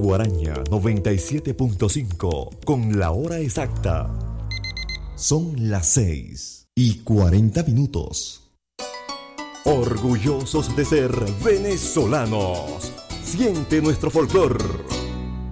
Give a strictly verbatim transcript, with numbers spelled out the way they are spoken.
Guaraña noventa y siete punto cinco con la hora exacta. Son las seis y cuarenta minutos. Orgullosos de ser venezolanos. Siente nuestro folclor.